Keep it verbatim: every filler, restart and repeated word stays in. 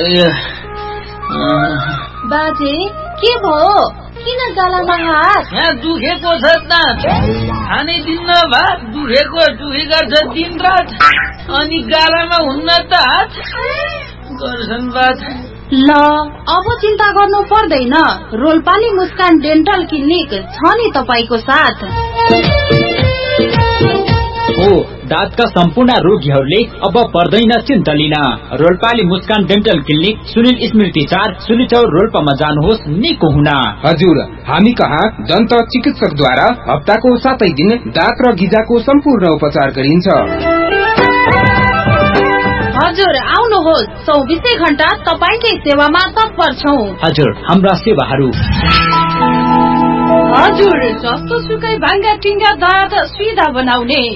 बाजे के भयो? किन गालामा हात? यहाँ दुखेको छ दाँत, खानै दिन्न भात, दुखेको दुखेका छ दिन रात, अनि गालामा हुन्न त हात गर्छन् बात। ल अब चिन्ता गर्नु पर्दैन, रोल्पाली मुस्कान डेन्टल क्लिनिक छ नि तपाईको साथ। हो दाँतका सम्पूर्ण रोगीहरूले अब पर्दैन चिन्ता लिन। रोल्पाली मुस्कान डेन्टल क्लिनिक सुनिल स्मृति चार सुनिचौर रोल्पामा जानुहोस् निको हुन। हजुर, हामी कहाँ दन्त चिकित्सकद्वारा हप्ताको सातै दिन दाँत र गिजाको सम्पूर्ण उपचार गरिन्छ। हजुर आउनुहोस्, चौबिसै घण्टा तपाईकै सेवामा तत्पर छौं। हजुर, हाम्रा सेवाहरू हजुर जस्तो सुकै भाङ्गा टिङ्गा दाँत सिधा बनाउने,